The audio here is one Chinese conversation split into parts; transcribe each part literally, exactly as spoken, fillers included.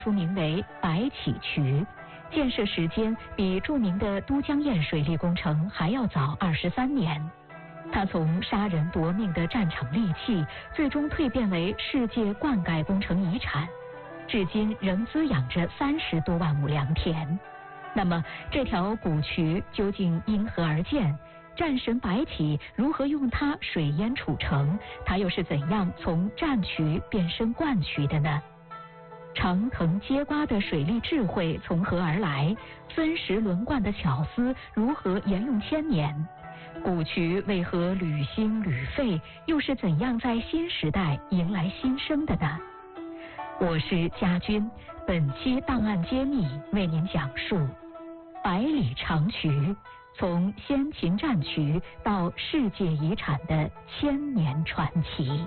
出名为白起渠，建设时间比著名的都江堰水利工程还要早二十三年。它从杀人夺命的战场利器，最终蜕变为世界灌溉工程遗产，至今仍滋养着三十多万亩良田。那么，这条古渠究竟因何而建？战神白起如何用它水淹储城？他又是怎样从战渠变身灌渠的呢？长藤接瓜的水利智慧从何而来？分时轮灌的巧思如何沿用千年？古渠为何屡兴屡废？又是怎样在新时代迎来新生的呢？我是家军，本期档案揭秘为您讲述百里长渠，从先秦战渠到世界遗产的千年传奇。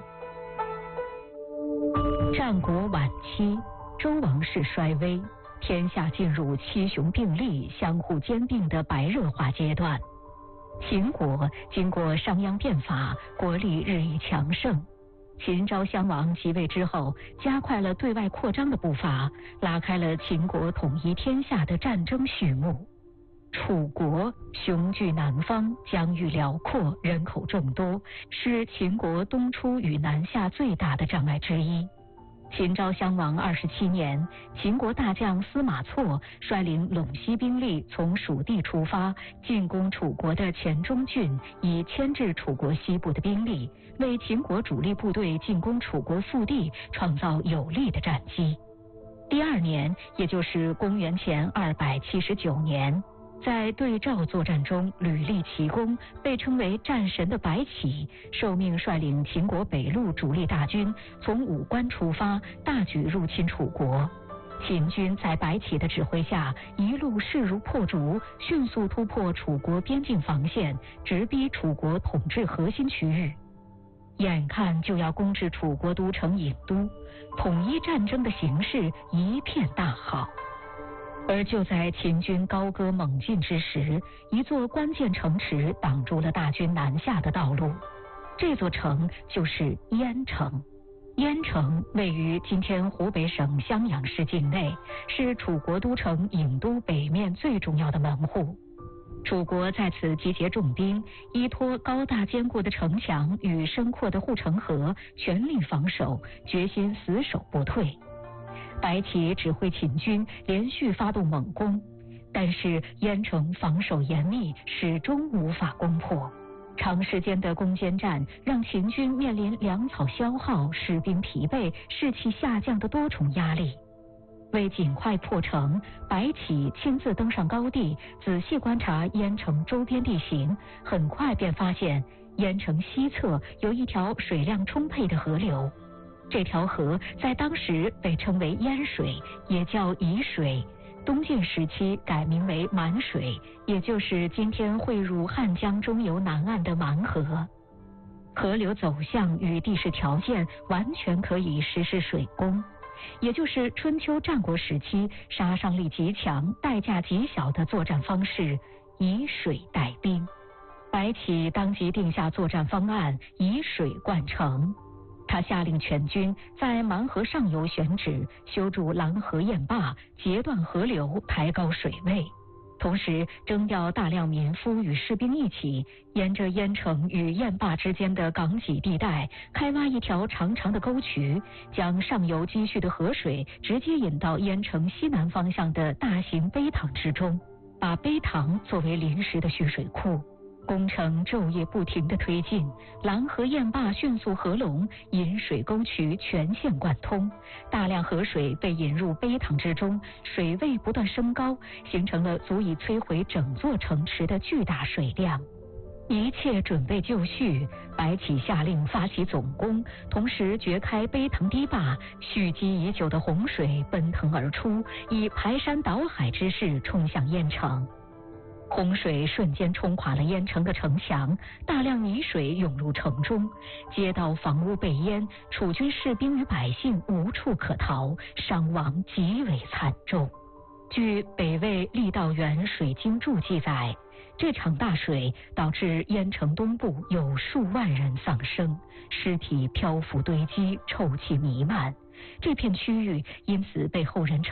战国晚期，周王室衰微，天下进入七雄并立、相互兼并的白热化阶段。秦国经过商鞅变法，国力日益强盛。秦昭襄王即位之后，加快了对外扩张的步伐，拉开了秦国统一天下的战争序幕。楚国雄踞南方，疆域辽阔，人口众多，是秦国东出与南下最大的障碍之一。秦昭襄王二十七年，秦国大将司马错率领陇西兵力从蜀地出发，进攻楚国的黔中郡，以牵制楚国西部的兵力，为秦国主力部队进攻楚国腹地创造有利的战机。第二年，也就是公元前二百七十九年，在对赵作战中屡立奇功，被称为战神的白起受命率领秦国北路主力大军从武关出发，大举入侵楚国。秦军在白起的指挥下，一路势如破竹，迅速突破楚国边境防线，直逼楚国统治核心区域。眼看就要攻至楚国都城郢都，统一战争的形势一片大好。而就在秦军高歌猛进之时，一座关键城池挡住了大军南下的道路。这座城就是鄢城。鄢城位于今天湖北省襄阳市境内，是楚国都城郢都北面最重要的门户。楚国在此集结重兵，依托高大坚固的城墙与深阔的护城河，全力防守，决心死守不退。白起指挥秦军连续发动猛攻，但是鄢城防守严密，始终无法攻破。长时间的攻坚战让秦军面临粮草消耗、士兵疲惫、士气下降的多重压力。为尽快破城，白起亲自登上高地，仔细观察鄢城周边地形，很快便发现鄢城西侧有一条水量充沛的河流。这条河在当时被称为鄢水，也叫沂水，东晋时期改名为满水，也就是今天汇入汉江中游南岸的蛮河。河流走向与地势条件完全可以实施水攻，也就是春秋战国时期杀伤力极强、代价极小的作战方式，以水带兵。白起当即定下作战方案，以水灌城。他下令全军在蛮河上游选址修筑拦河堰坝，截断河流，抬高水位。同时征调大量民夫与士兵一起，沿着鄢城与堰坝之间的港脊地带开挖一条长长的沟渠，将上游积蓄的河水直接引到鄢城西南方向的大型陂塘之中，把陂塘作为临时的蓄水库。工程昼夜不停地推进，拦河堰坝迅速合拢，引水沟渠全线贯通，大量河水被引入陂塘之中，水位不断升高，形成了足以摧毁整座城池的巨大水量。一切准备就绪，白起下令发起总攻，同时掘开陂塘堤坝，蓄积已久的洪水奔腾而出，以排山倒海之势冲向鄢城。洪水瞬间冲垮了鄢城的城墙，大量泥水涌入城中，街道房屋被淹，楚军士兵与百姓无处可逃，伤亡极为惨重。据北魏郦道元水经注记载，这场大水导致鄢城东部有数万人丧生，尸体漂浮堆积，臭气弥漫。这片区域因此被后人称